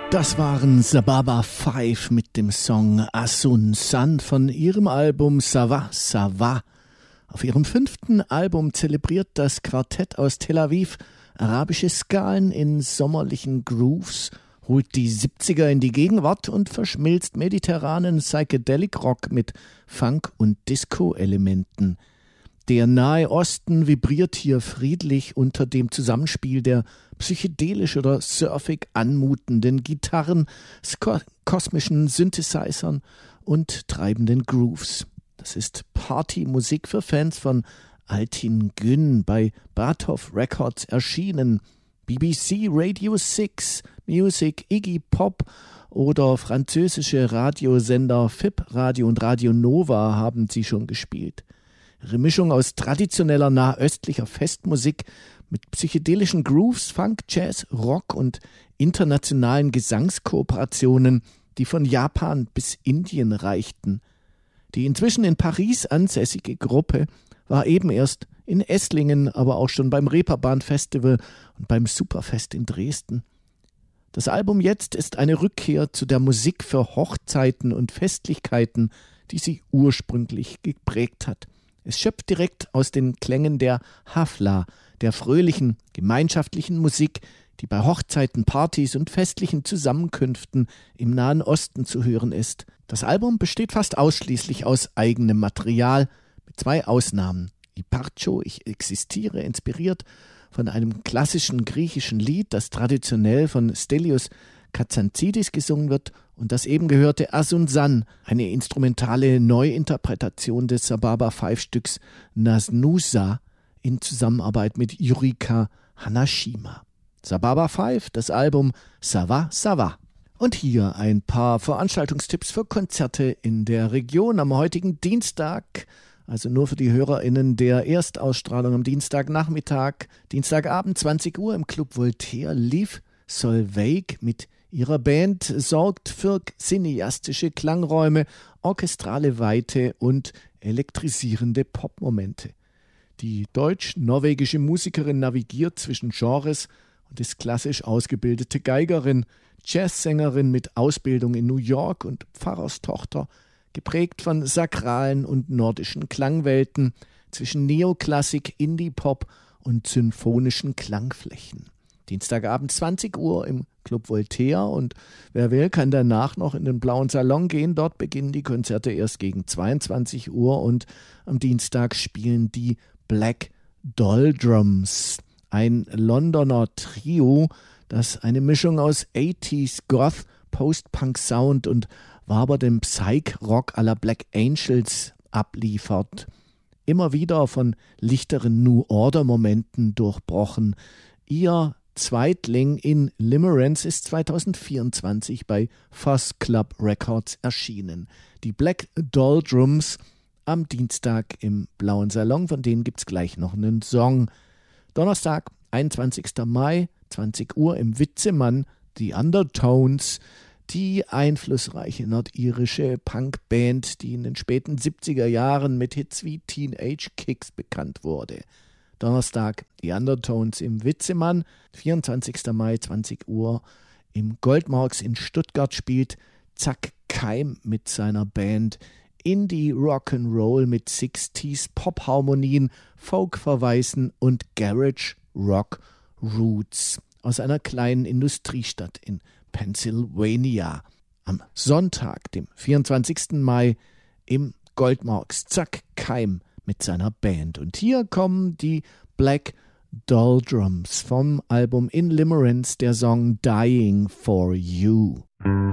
Das waren Sababa 5 mit dem Song Asun San von ihrem Album Ça va, ça va. Auf ihrem 5. Album zelebriert das Quartett aus Tel Aviv arabische Skalen in sommerlichen Grooves, holt die 70er in die Gegenwart und verschmilzt mediterranen Psychedelic Rock mit Funk- und Disco-Elementen. Der Nahe Osten vibriert hier friedlich unter dem Zusammenspiel der psychedelisch oder surfig anmutenden Gitarren, kosmischen Synthesizern und treibenden Grooves. Das ist Partymusik für Fans von Altin Gün, bei Bartov Records erschienen. BBC Radio 6, Music, Iggy Pop oder französische Radiosender FIP Radio und Radio Nova haben sie schon gespielt. Ihre Mischung aus traditioneller nahöstlicher Festmusik mit psychedelischen Grooves, Funk, Jazz, Rock und internationalen Gesangskooperationen, die von Japan bis Indien reichten. Die inzwischen in Paris ansässige Gruppe war eben erst in Esslingen, aber auch schon beim Reeperbahn Festival und beim Superfest in Dresden. Das Album jetzt ist eine Rückkehr zu der Musik für Hochzeiten und Festlichkeiten, die sie ursprünglich geprägt hat. Es schöpft direkt aus den Klängen der Hafla, der fröhlichen, gemeinschaftlichen Musik, die bei Hochzeiten, Partys und festlichen Zusammenkünften im Nahen Osten zu hören ist. Das Album besteht fast ausschließlich aus eigenem Material, mit 2 Ausnahmen. Iparcho, ich existiere, inspiriert von einem klassischen griechischen Lied, das traditionell von Stelios Katsantzidis gesungen wird, und das eben gehörte Asun San, eine instrumentale Neuinterpretation des Sababa 5 Stücks Nasnusa in Zusammenarbeit mit Yurika Hanashima. Sababa 5, das Album Ça va, ça va. Und hier ein paar Veranstaltungstipps für Konzerte in der Region am heutigen Dienstag, also nur für die HörerInnen der Erstausstrahlung am Dienstagnachmittag, Dienstagabend 20 Uhr im Club Voltaire. Liv Solveig mit ihrer Band sorgt für cineastische Klangräume, orchestrale Weite und elektrisierende Popmomente. Die deutsch-norwegische Musikerin navigiert zwischen Genres und ist klassisch ausgebildete Geigerin, Jazzsängerin mit Ausbildung in New York und Pfarrerstochter, geprägt von sakralen und nordischen Klangwelten zwischen Neoklassik, Indie-Pop und symphonischen Klangflächen. Dienstagabend 20 Uhr im Club Voltaire, und wer will, kann danach noch in den Blauen Salon gehen. Dort beginnen die Konzerte erst gegen 22 Uhr und am Dienstag spielen die Black Doldrums, ein Londoner Trio, das eine Mischung aus 80s Goth, Post-Punk Sound und waberndem Psych-Rock à la Black Angels abliefert. Immer wieder von lichteren New Order-Momenten durchbrochen. Ihr Zweitling in Limerence ist 2024 bei Fuzz Club Records erschienen. Die Black Doldrums am Dienstag im Blauen Salon, von denen gibt es gleich noch einen Song. Donnerstag, 21. Mai, 20 Uhr im Witzemann, die Undertones, die einflussreiche nordirische Punkband, die in den späten 70er Jahren mit Hits wie Teenage Kicks bekannt wurde. Donnerstag die Undertones im Witzemann, 24. Mai, 20 Uhr im Goldmarks in Stuttgart spielt Zack Keim mit seiner Band Indie Rock'n'Roll mit 60s Pop-Harmonien, Folk-Verweisen und Garage Rock Roots aus einer kleinen Industriestadt in Pennsylvania. Am Sonntag, dem 24. Mai, im Goldmarks Zack Keim mit seiner Band. Und hier kommen die Black Doldrums vom Album In Limerence, der Song Dying for You.